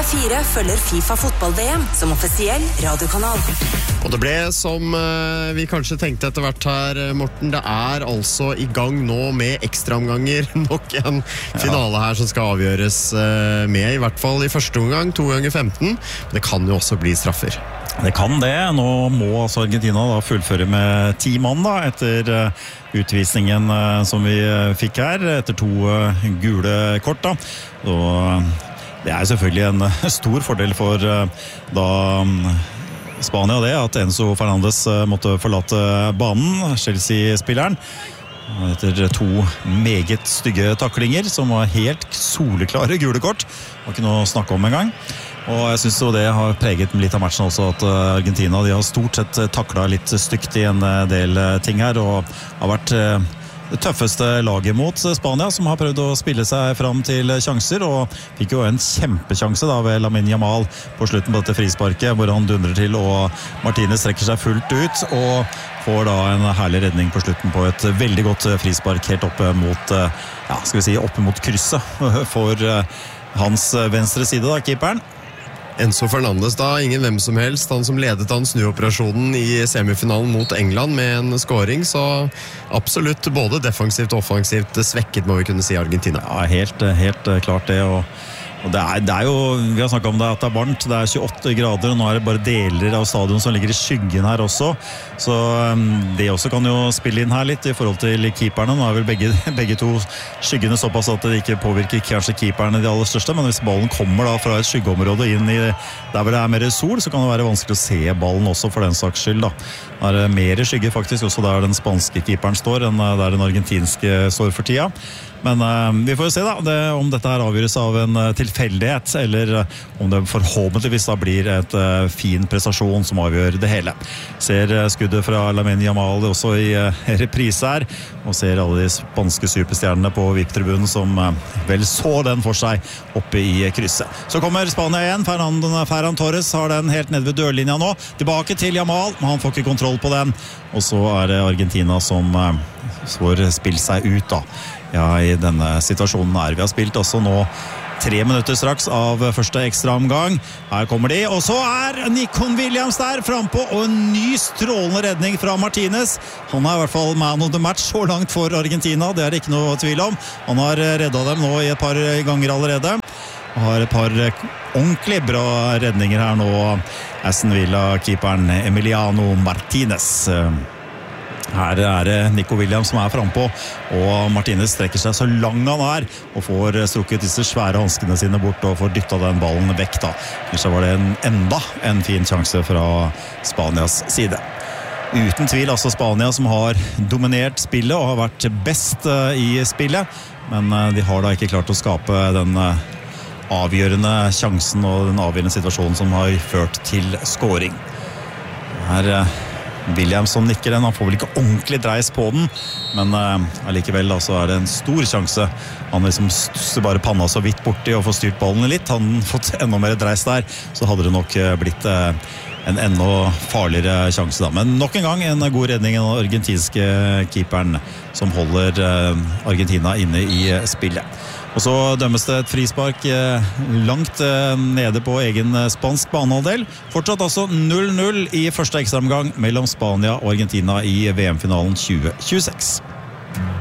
TV4 følger FIFA fotball-VM som offisiell radiokanal. Og det ble som vi kanskje tenkte etter hvert her, Morten. Det altså i gang nå med ekstraomganger. Nok en finale her som skal avgjøres med, i hvert fall i første omgang, 2 ganger 15. Det kan jo også bli straffer. Det kan det. Nå må altså Argentina da fullføre med 10 mann da, etter utvisningen som vi fikk her, etter 2 gule kort da. Og det selvfølgelig en stor fordel for da Spania det, at Enzo Fernandes måtte forlate banen, Chelsea-spilleren, etter 2 meget stygge taklinger, som var helt soleklare gule kort. Det var ikke noe å snakke om en gang. Og jeg synes jo det har preget litt av matchen også, at Argentina de har stort sett taklet litt stygt i en del ting her, og har vært det tøffeste laget mot Spania, som har prøvd å spille seg fram til sjanser, og fikk jo en kjempesjanse da ved Lamine Yamal på slutten på dette frisparket, hvor han dundrer til, og Martinez trekker seg fullt ut, og får da en herlig redning på slutten på et veldig godt frispark helt oppe mot, skal vi si, oppe mot krysset for hans venstre side da, keeperen. Enzo Fernandes da, ingen hvem som helst, han som ledet an snuoperasjonen i semifinalen mot England med en scoring, så absolutt både defensivt og offensivt svekket, må vi kunne si, Argentina. Ja, helt klart det, og det jo, vi har snakket om det, at det varmt, det 28 grader, og nå det bare deler av stadion som ligger i skyggen her også, så det også kan jo spille inn her litt i forhold til keeperne. Nå vel begge to skyggene såpass at det ikke påvirker kanskje keeperne de aller største, men hvis ballen kommer da fra et skyggeområde inn i der hvor det mer sol, så kan det være vanskelig å se ballen også for den saks skyld da. Det mer skygge faktisk også der den spanske keeperen står enn der den argentinske står for tida. Men vi får jo se da, om dette her avgjøres av en tilfeldighet, eller om det forhåpentligvis da blir et fin prestasjon som avgjør det hele. Ser skuddet fra Lamine Yamal også i reprise her, og ser alle de spanske superstjernene på VIP-tribunen som vel så den for seg oppe i krysset. Så kommer Spania igjen, Ferran Torres har den helt nede ved dørlinja nå, tilbake til Yamal, men han får ikke kontroll på den, og så det Argentina som får spilt seg ut da. Ja, i denne situasjonen vi har spilt også nå 3 minutter straks av første ekstra omgang. Her kommer de, og så Nico Williams der frampå, og en ny strålende redning fra Martinez. Han i hvert fall man of the match så langt for Argentina, det det ikke noe tvil om. Han har reddet dem nå i et par ganger allerede. Han har et par ordentlig bra redninger her nå. Aston Villa-keeperen Emiliano Martinez. Her det Nico Williams som frempå, og Martinez strekker seg så lang han og får strukket disse svære hanskene sine bort og får dyttet den ballen vekk da. Så var det enda en fin sjanse fra Spanias side. Uten tvil altså Spania som har dominert spillet og har vært best i spillet, men de har da ikke klart å skape den avgjørende sjansen og den avgjørende situasjonen som har ført til scoring. Her Williams som nikker den, han får vel ikke ordentlig dreis på den, men allikevel da, så det en stor sjanse. Han liksom stusser bare panna så vidt borti og får styrt ballen litt. Han fått enda mer dreis der, så hadde det nok blitt en enda farligere sjanse da. Men nok en gang en god redning av den argentinske keeperen som holder Argentina inne i spillet. Og så dømmes det et frispark langt nede på egen spansk banehalvdel. Fortsatt altså 0-0 i første ekstraomgang mellom Spania og Argentina i VM-finalen 2026.